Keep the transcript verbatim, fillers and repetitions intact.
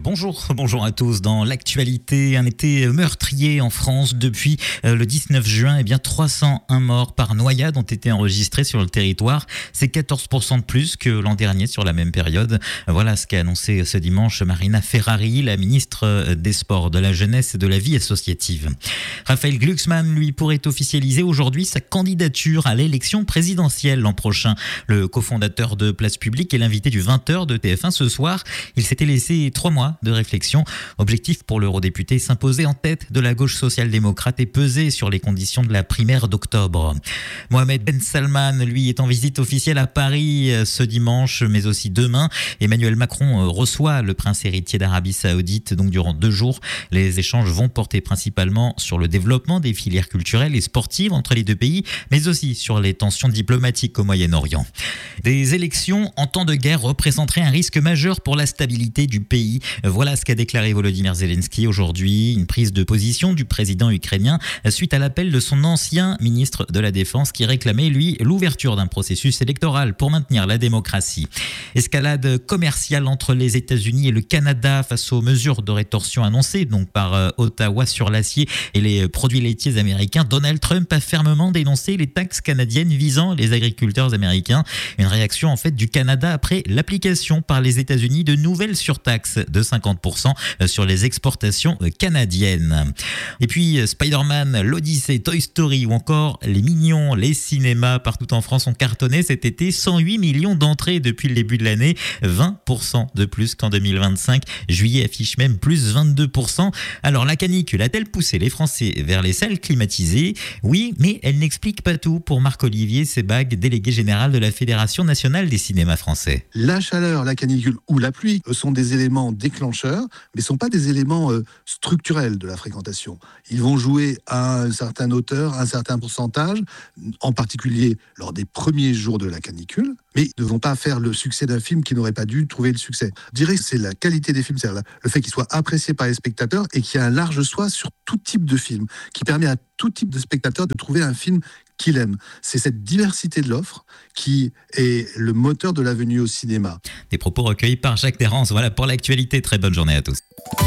Bonjour, bonjour à tous. Dans l'actualité, un été meurtrier en France depuis le dix-neuf juin. Eh bien, trois cent un morts par noyade ont été enregistrés sur le territoire. C'est quatorze pour cent de plus que l'an dernier sur la même période. Voilà ce qu'a annoncé ce dimanche Marina Ferrari, la ministre des Sports, de la Jeunesse et de la Vie associative. Raphaël Glucksmann, lui, pourrait officialiser aujourd'hui sa candidature à l'élection présidentielle l'an prochain. Le cofondateur de Place Publique et l'invité du vingt heures de T F un ce soir, il s'était laissé trois mois de réflexion. Objectif pour l'eurodéputé, s'imposer en tête de la gauche social-démocrate et peser sur les conditions de la primaire d'octobre. Mohamed Ben Salman, lui, est en visite officielle à Paris ce dimanche, mais aussi demain. Emmanuel Macron reçoit le prince héritier d'Arabie Saoudite, donc durant deux jours. Les échanges vont porter principalement sur le développement des filières culturelles et sportives entre les deux pays, mais aussi sur les tensions diplomatiques au Moyen-Orient. Des élections en temps de guerre représenteraient un risque majeur pour la stabilité du pays. Voilà ce qu'a déclaré Volodymyr Zelensky aujourd'hui, une prise de position du président ukrainien suite à l'appel de son ancien ministre de la Défense qui réclamait, lui, l'ouverture d'un processus électoral pour maintenir la démocratie. Escalade commerciale entre les États-Unis et le Canada face aux mesures de rétorsion annoncées donc par Ottawa sur l'acier et les produits laitiers américains. Donald Trump a fermement dénoncé les taxes canadiennes visant les agriculteurs américains. Une réaction en fait du Canada après l'application par les États-Unis de nouvelles surtaxes de cinquante pour cent sur les exportations canadiennes. Et puis Spider-Man, l'Odyssée, Toy Story ou encore les Mignons, les cinémas partout en France ont cartonné cet été. cent huit millions d'entrées depuis le début de l'année, vingt pour cent de plus qu'en deux mille vingt-cinq. Juillet affiche même plus vingt-deux pour cent. Alors la canicule a-t-elle poussé les Français vers les salles climatisées ? Oui, mais elle n'explique pas tout pour Marc-Olivier Sebag, délégué général de la Fédération nationale des cinémas français. La chaleur, la canicule ou la pluie sont des éléments déclencheurs, mais ne sont pas des éléments euh, structurels de la fréquentation. Ils vont jouer à une certaine hauteur, un certain pourcentage, en particulier lors des premiers jours de la canicule, mais ils ne vont pas faire le succès d'un film qui n'aurait pas dû trouver le succès. Je dirais que c'est la qualité des films, c'est-à-dire le fait qu'ils soient appréciés par les spectateurs et qu'il y ait un large choix sur tout type de film, qui permet à tout type de spectateur de trouver un film qu'il aime. C'est cette diversité de l'offre qui est le moteur de la venue au cinéma. Des propos recueillis par Jacques Terrance. Voilà pour l'actualité. Très bonne journée à tous.